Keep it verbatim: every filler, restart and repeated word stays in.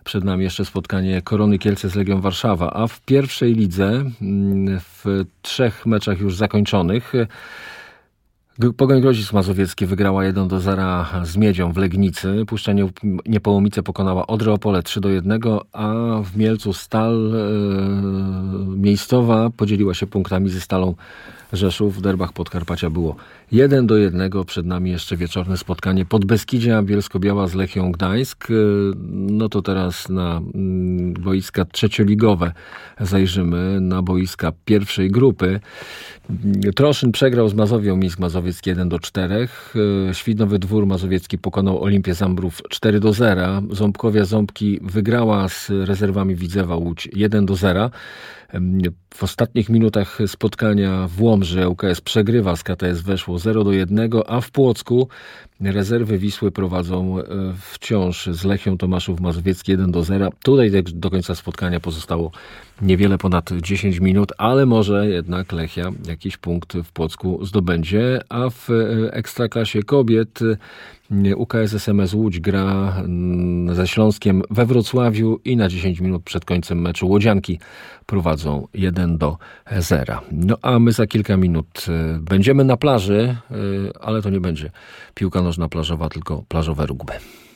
przed nami jeszcze spotkanie Korony Kielce z Legią Warszawa, a w pierwszej lidze w trzech meczach już zakończonych Pogoń Grodzisk Mazowieckie wygrała jeden do zera z Miedzią w Legnicy. Puszcza Niepołomice pokonała Odrę Opole trzy do jednego, a w Mielcu Stal e, miejscowa podzieliła się punktami ze Stalą Rzeszów. W derbach Podkarpacia było jeden do jednego. Przed nami jeszcze wieczorne spotkanie Podbeskidzia Bielsko-Biała z Lechią Gdańsk. No to teraz na boiska trzecioligowe zajrzymy, na boiska pierwszej grupy. Troszyn przegrał z Mazowią Mińsk Mazowiecki jeden do czterech. Świdnowy Dwór Mazowiecki pokonał Olimpię Zambrów cztery do zera. Ząbkowia Ząbki wygrała z rezerwami Widzewa Łódź jeden do zera. W ostatnich minutach spotkania w Łomży ŁKS przegrywa z K T S Weszło zero do jednego, a w Płocku rezerwy Wisły prowadzą wciąż z Lechią Tomaszów Mazowiecki jeden do zera. Tutaj do końca spotkania pozostało niewiele ponad dziesięć minut, ale może jednak Lechia jakiś punkt w Płocku zdobędzie, a w Ekstraklasie Kobiet U K S S M S Łódź gra ze Śląskiem we Wrocławiu i na dziesięć minut przed końcem meczu łodzianki prowadzą jeden do zera. No a my za kilka minut będziemy na plaży, ale to nie będzie piłka nożna plażowa, tylko plażowe rugby.